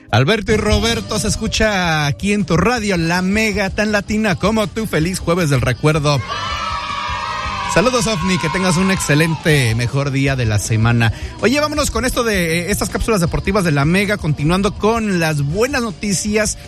Alberto y Roberto se escucha aquí en tu radio, la Mega, tan latina como tú. Feliz jueves del recuerdo. Saludos, Ofni, que tengas un excelente, mejor día de la semana. Oye, vámonos con esto de estas cápsulas deportivas de la Mega, continuando con las buenas noticias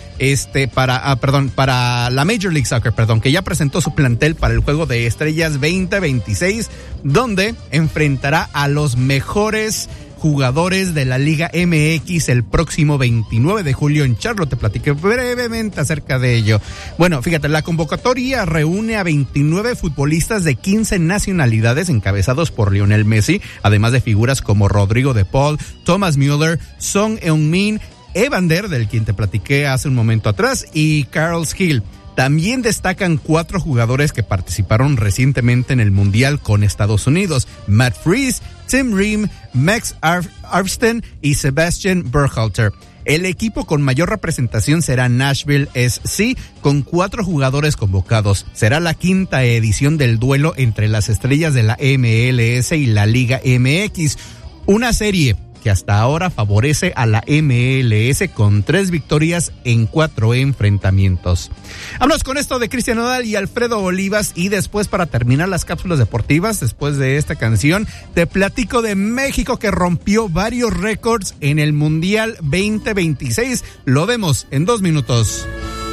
para la Major League Soccer, que ya presentó su plantel para el Juego de Estrellas 2026, donde enfrentará a los mejores jugadores de la Liga MX el próximo 29 de julio en Charlotte. Te platiqué brevemente acerca de ello. Bueno, fíjate, la convocatoria reúne a 29 futbolistas de 15 nacionalidades encabezados por Lionel Messi, además de figuras como Rodrigo de Paul, Thomas Müller, Son Heung-min, Evander, del quien te platiqué hace un momento atrás, y Carl Skill. También destacan 4 jugadores que participaron recientemente en el Mundial con Estados Unidos: Matt Freese, Tim Ream, Max Arfsten y Sebastian Berhalter. El equipo con mayor representación será Nashville SC, con 4 jugadores convocados. Será la 5ª edición del duelo entre las estrellas de la MLS y la Liga MX, una serie que hasta ahora favorece a la MLS con 3 victorias en 4 enfrentamientos. Vámonos con esto de Cristian Nodal y Alfredo Olivas, y después, para terminar las cápsulas deportivas, después de esta canción, te platico de México, que rompió varios récords en el Mundial 2026. Lo vemos en 2 minutos.